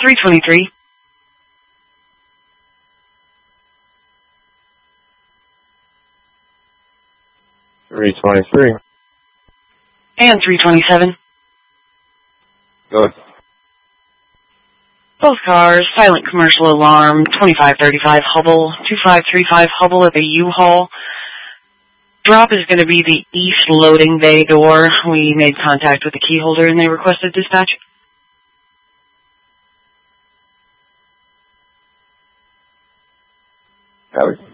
323. 323. And 327. Good. Both cars, silent commercial alarm, 2535 Hubble, 2535 Hubble at the U-Haul. Drop is going to be the east loading bay door. We made contact with the key holder and they requested dispatch. Copy.